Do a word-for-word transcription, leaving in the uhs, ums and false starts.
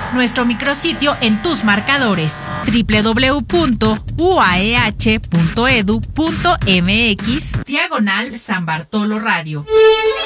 nuestro micrositio en tus marcadores doble u doble u doble u punto u a e hache punto e d u punto m x diagonal San Bartolo Radio.